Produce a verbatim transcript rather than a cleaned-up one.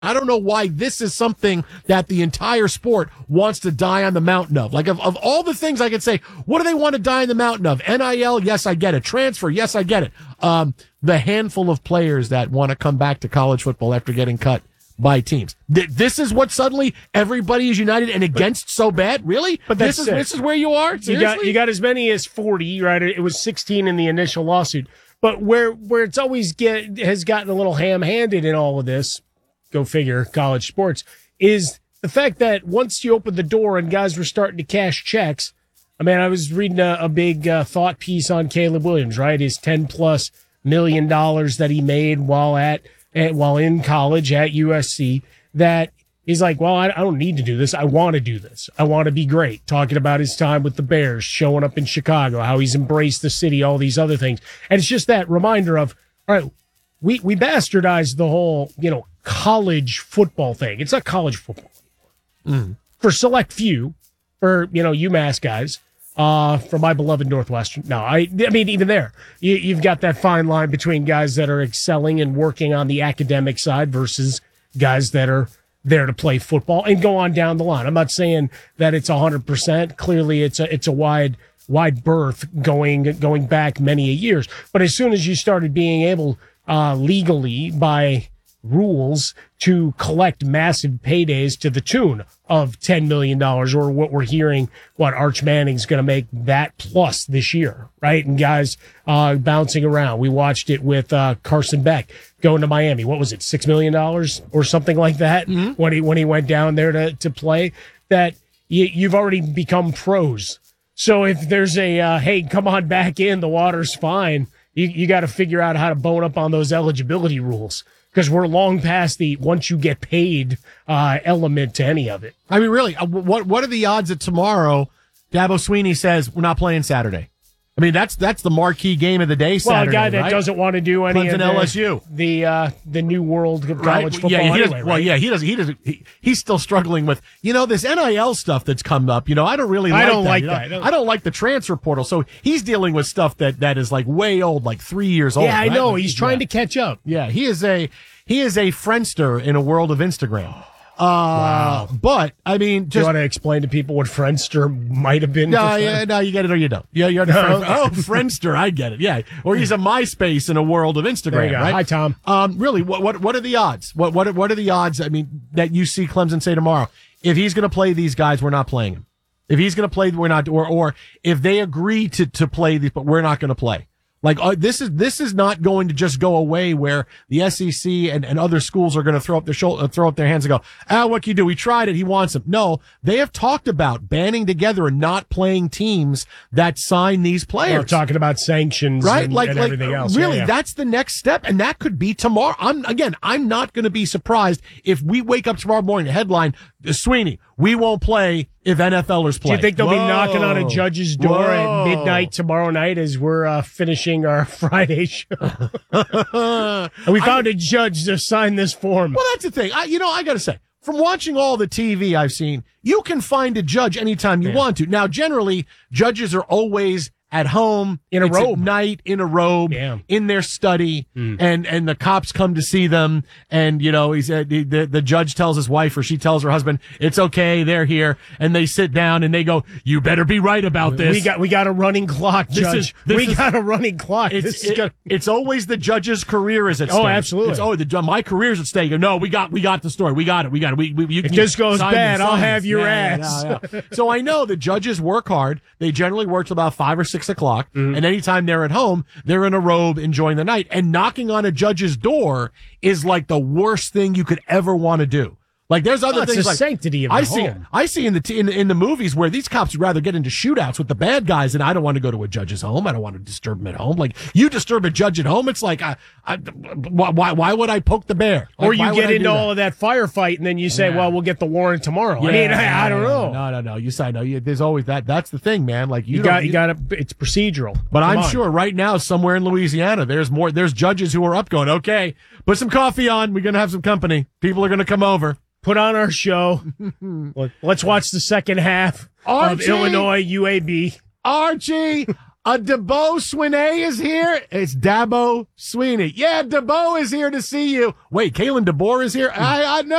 I don't know why this is something that the entire sport wants to die on the mountain of. Like, of, of all the things I could say, what do they want to die on the mountain of? N I L, yes, I get it. Transfer, yes, I get it. Um, the handful of players that want to come back to college football after getting cut by teams. Th- this is what suddenly everybody is united and against but, so bad? Really? But this is it. This is where you are? Seriously? You got, you got as many as forty, right? It was sixteen in the initial lawsuit. But where, where it's always get, has gotten a little ham-handed in all of this, go figure, college sports, is the fact that once you open the door and guys were starting to cash checks, I mean, I was reading a, a big uh, thought piece on Caleb Williams, right? His ten plus million dollars that he made while at, at while in college at U S C, that he's like, well, I, I don't need to do this. I want to do this. I want to be great. Talking about his time with the Bears, showing up in Chicago, how he's embraced the city, all these other things. And it's just that reminder of, all right, we, we bastardized the whole, you know, college football thing. It's not college football anymore. Mm. For select few, for, you know, UMass guys, uh, for my beloved Northwestern. No, I, I mean, even there, you, you've got that fine line between guys that are excelling and working on the academic side versus guys that are there to play football and go on down the line. I'm not saying that it's one hundred percent. Clearly, it's a, it's a wide, wide berth going, going back many a years. But as soon as you started being able, uh, legally by rules to collect massive paydays to the tune of ten million dollars, or what we're hearing, what Arch Manning's going to make that plus this year, right? And guys uh, bouncing around. We watched it with uh, Carson Beck going to Miami. What was it, six million dollars or something like that mm-hmm. when he when he went down there to, to play? That you, you've already become pros. So if there's a, uh, hey, come on back in, the water's fine, you, you got to figure out how to bone up on those eligibility rules. Because we're long past the once you get paid uh, element to any of it. I mean, really, what what are the odds that tomorrow Dabo Swinney says we're not playing Saturday? I mean, that's that's the marquee game of the day. Saturday, well, a guy that right? doesn't want to do any Clemson of the, L S U, the uh, the new world of college right? football. Yeah, he anyway, right? Well, yeah, he doesn't. He doesn't. He, he's still struggling with you know this N I L stuff that's come up. You know, I don't really. Like I don't that, like you know? that. I don't like the transfer portal. So he's dealing with stuff that that is like way old, like three years old. Yeah, I right? know. Like, he's trying yeah. to catch up. Yeah, he is a he is a Friendster in a world of Instagram. Uh, wow. But, I mean, just. Do you want to explain to people what Friendster might have been? No, yeah, no, you get it or you don't. Yeah, you're the friend. Oh, Friendster, I get it. Yeah. Or he's a MySpace in a world of Instagram, right? Hi, Tom. Um, really, what, what, what are the odds? What, what, what are the odds, I mean, that you see Clemson say tomorrow? If he's going to play these guys, we're not playing him. If he's going to play, we're not, or, or if they agree to, to play these, but we're not going to play. Like, uh, this is, this is not going to just go away where the S E C and, and other schools are going to throw up their shoulder, throw up their hands and go, ah, what can you do? We tried it. He wants him. No, they have talked about banding together and not playing teams that sign these players. We're talking about sanctions, right? And, like, and like, everything else. Really, yeah, yeah. that's the next step. And that could be tomorrow. I'm, again, I'm not going to be surprised if we wake up tomorrow morning, the headline, Swinney, we won't play if NFLers play. Do you think they'll Whoa. be knocking on a judge's door Whoa. at midnight tomorrow night as we're uh, finishing our Friday show? And we found I, a judge to sign this form. Well, that's the thing. I, you know, I got to say, from watching all the T V I've seen, you can find a judge anytime you yeah. want to. Now, generally, judges are always at home in a it's robe, at night in a robe, yeah. in their study, mm. and and the cops come to see them, and you know he said the, the the judge tells his wife or she tells her husband it's okay, they're here, and they sit down and they go, you better be right about this. We got we got a running clock, this Judge. Is, this we is, got a running clock. It's, this it, gonna... it's always the judge's career is at stake. Oh, absolutely. It's, oh, the, my career's at stake. No, we got we got the story. We got it. We got it. We, we you, if this goes bad, this, I'll have your yeah, ass. Yeah, yeah. So I know the judges work hard. They generally work till about five or six o'clock. Mm-hmm. And anytime they're at home, they're in a robe enjoying the night. And knocking on a judge's door is like the worst thing you could ever want to do. Like there's other oh, it's things the like sanctity of the I home. see. I see in the t- in, in the movies where these cops would rather get into shootouts with the bad guys, and I don't want to go to a judge's home. I don't want to disturb him at home. Like you disturb a judge at home, it's like I, I, why why would I poke the bear? Like, or you get into all of that firefight, and then you say, yeah. "Well, we'll get the warrant tomorrow." Yeah, I mean, I, I don't know. No, no, no. You say no. You, there's always that. That's the thing, man. Like you, you got, you got to. It's procedural. But Come I'm on. sure right now, somewhere in Louisiana, there's more. There's judges who are up going, okay, put some coffee on. We're gonna have some company. People are gonna come over. Put on our show. Let's watch the second half Archie, of Illinois U A B. Archie, A Dabo Swinney is here. It's Dabo Sweeney. Yeah, Dabo is here to see you. Wait, Kalen DeBoer is here? I, I know.